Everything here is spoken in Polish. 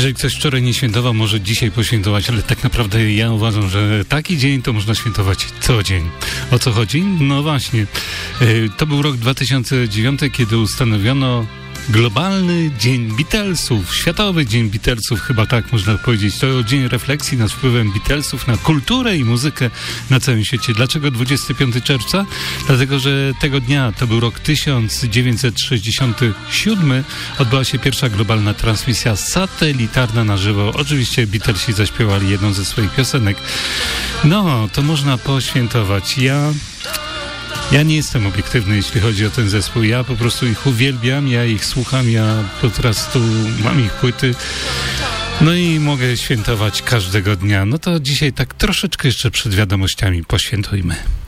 Jeżeli ktoś wczoraj nie świętował, może dzisiaj poświętować, ale tak naprawdę ja uważam, że taki dzień to można świętować co dzień. O co chodzi? No właśnie, to był rok 2009, kiedy ustanowiono globalny Dzień Beatlesów, Światowy Dzień Beatlesów, chyba tak można powiedzieć. To dzień refleksji nad wpływem Beatlesów na kulturę i muzykę na całym świecie. Dlaczego 25 czerwca? Dlatego, że tego dnia, to był rok 1967, odbyła się pierwsza globalna transmisja satelitarna na żywo. Oczywiście Beatlesi zaśpiewali jedną ze swoich piosenek. No, to można poświętować. Ja nie jestem obiektywny, jeśli chodzi o ten zespół. Ja po prostu ich uwielbiam, ja ich słucham, ja po prostu mam ich płyty. No i mogę świętować każdego dnia. No to dzisiaj tak troszeczkę jeszcze przed wiadomościami poświętujmy.